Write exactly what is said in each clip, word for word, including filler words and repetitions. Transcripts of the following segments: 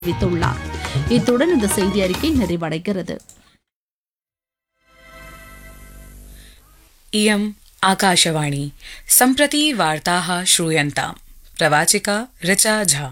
தெரிவித்துள்ளார். இத்துடன் இந்த செய்தி அறிக்கை நிறைவடைகிறது. इयम् आकाशवाणी सम्प्रति वार्ताः श्रूयन्ताम्. प्रवाचिका ऋचा झा.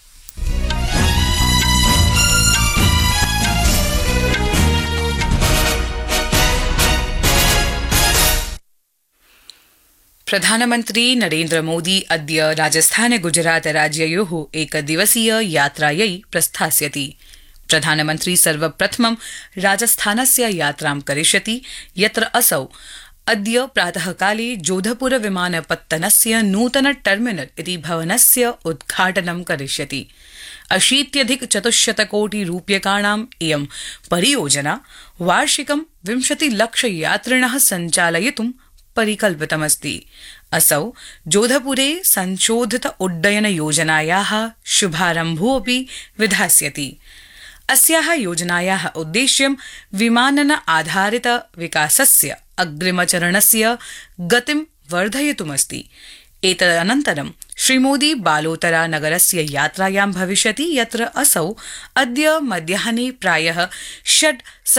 प्रधानमन्त्री नरेन्द्र मोदी अद्य राजस्थान गुजरात राज्ययोः एकदिवसीय यात्रायै प्रस्थास्यति. प्रधानमन्त्री सर्वप्रथमं राजस्थानस्य यात्रां करिष्यति, यत्र असौ अद्य प्रातःकाले जोधपुर विमानपत्तनस्य नूतन टर्मिनल इति भवनस्य उद्घाटनं करिष्यति. अशीत्यधिक चतुश्शत कोटि रूप्यकाणाम् इयं परियोजना वार्षिकं विंशतिलक्ष यात्रिणः सञ्चालयितुं परिकल्पितमस्ति. असौ जोधपुरे संशोधित उड्डयन योजनायाः शुभारम्भोऽपि विधास्यति. अस्याः योजनायाः उद्देश्यं विमानन आधारित विकासस्य अग्रिमचरणस्य गतिं वर्धयितुमस्ति. एतदनन्तरं श्रीमोदी बालोतरा नगरस्य यात्रायां भविष्यति, यत्र असौ अद्य मध्याह्ने प्रायः षड्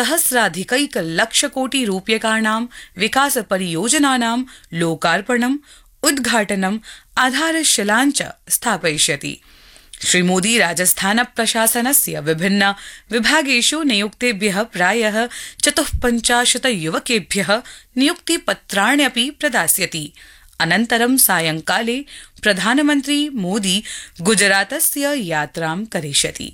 सहस्राधिकैकलक्षकोटि रूप्यकाणां विकासपरियोजनानां लोकार्पणम्, उद्घाटनम्, आधारशिलाञ्च स्थापयिष्यति. श्रीमोदी राजस्थान प्रशासनस्य विभिन्न विभागेषु नियुक्तेभ्यः प्रायः चतुःपञ्चाशत् युवकेभ्यः नियुक्तिपत्राण्यपि प्रदास्यति. अनन्तरं सायंकाले प्रधानमन्त्री मोदी गुजरातस्य यात्रां करिष्यति.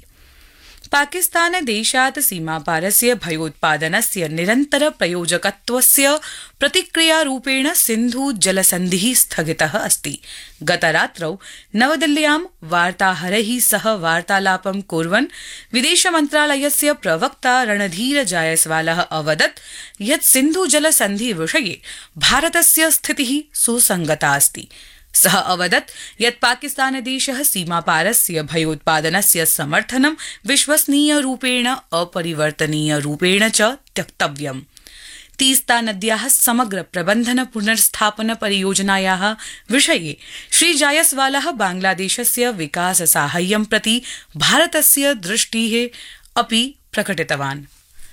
पाकिस्तान देशात् सीमापारस्य भयोत्पादनस्य निरन्तर प्रयोजकत्वस्य प्रतिक्रियारूपेण सिन्धु जलसन्धिः स्थगितः अस्ति. गतरात्रौ नवदिल्ल्यां वार्ताहरैः सह वार्तालापं कुर्वन् विदेशमन्त्रालयस्य प्रवक्ता रणधीर जायसवालः अवदत् यत् सिन्धु जलसन्धि विषये भारतस्य स्थितिः सुसङ्गता अस्ति. सः अवदत् यत् पाकिस्तानदेशः सीमापारस्य भयोत्पादनस्य समर्थनं विश्वसनीयरूपेण अपरिवर्तनीयरूपेण च त्यक्तव्यम्. तीस्ता नद्याः समग्र प्रबन्धन पुनर्स्थापन परियोजनायाः विषये श्री जायसवालः बांग्लादेशस्य विकास साहाय्यं प्रति भारतस्य दृष्टिः अपि प्रकटितवान्.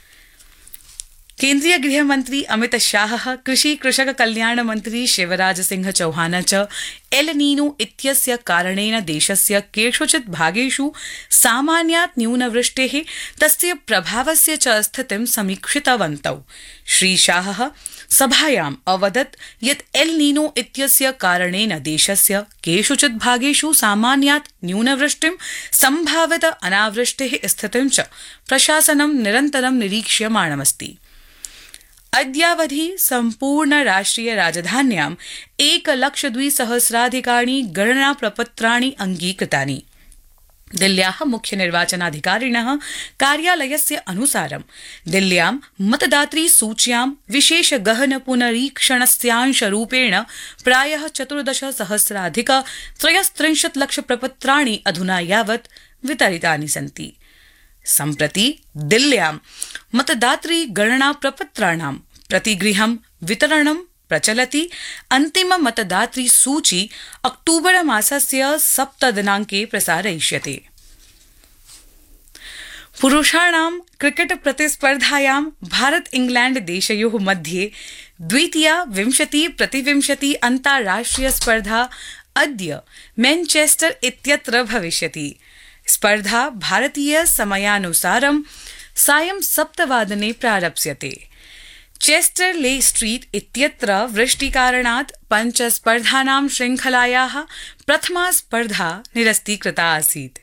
केन्द्रीय गृहमन्त्री अमित शाहः, कृषि कृषक कल्याण मन्त्री शिवराज सिंह चौहान च एल नीनो इत्यस्य कारणेन देशस्य केषुचित् भागेषु सामान्यात् न्यूनवृष्टेः, तस्य प्रभावस्य च स्थितिं समीक्षितवन्तौ. श्री शाहः सभायाम् अवदत् यत् एल नीनो इत्यस्य कारणेन देशस्य केषुचित् भागेषु सामान्यात् न्यूनवृष्टिं, सम्भावित अनावृष्टेः स्थितिं च प्रशासनं निरन्तरं निरीक्ष्यमाणमस्ति. अद्यावधि सम्पूर्ण राष्ट्रिय राजधान्याम् एकलक्षद्विसहस्राधिकानि गणना प्रपत्राणि अङ्गीकृतानि. दिल्ल्याः मुख्य निर्वाचनाधिकारिणः कार्यालयस्य अनुसारं दिल्ल्यां मतदातृ सूच्यां विशेष गहन पुनरीक्षणस्यांशरूपेण प्रायः चतुर्दश सहस्राधिक त्रयस्त्रिंशत् लक्ष प्रपत्राणि अधुना यावत् वितरितानि सन्ति. सम्प्रति दिल्ल्यां मतदातृ गणना प्रपत्राणां प्रतिगृहं वितरणं प्रचलति. अन्तिम मतदातृ सूची अक्टूबर मासस्य सप्तदिनाङ्के प्रसारयिष्यते. पुरुषाणां क्रिकेट प्रतिस्पर्धायां भारत इंग्लैंड देशयोः मध्ये द्वितीया विंशति प्रतिविंशति अन्ताराष्ट्रिय स्पर्धा अद्य मैनचेस्टर इत्यत्र भविष्यति. स्पर्धा भारतीय समयानुसारं सायं सप्तवादने प्रारप्स्यते. चेस्टर ले स्ट्रीट इत्यत्र वृष्टिकारणात् पञ्चस्पर्धानां श्रृङ्खलायाः प्रथमा स्पर्धा निरस्तीकृता आसीत्.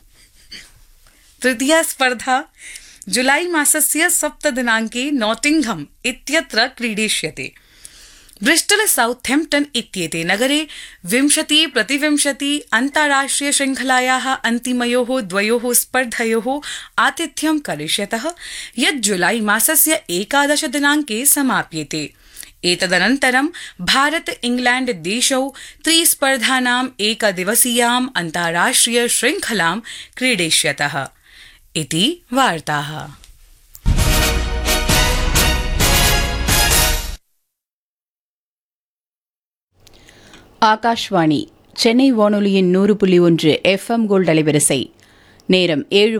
तृतीया स्पर्धा जुलाई मासस्य सप्तदिनाङ्के नॉटिंघम इत्यत्र क्रीडिष्यते. ब्रिस्टल साउथैम्प्टन इत्येते नगरे विंशति प्रतिविंशति अन्ताराष्ट्रिय श्रृङ्खलायाः अन्तिमयोः द्वयोः स्पर्धयोः आतिथ्यं करिष्यतः, यत् जुलाई मासस्य एकादश दिनाङ्के समाप्येते. एतदनन्तरं भारत इंग्लैंड देशौ त्रिस्पर्धानाम् एकदिवसीयाम् अन्ताराष्ट्रिय श्रृङ्खलां क्रीडिष्यतः. इति वार्ताः. ஆகாஷ்வாணி சென்னை வானொலியின் நூறு புள்ளி ஒன்று எஃப்எம் கோல்ட் அலைவரிசை நேரம் ஏழு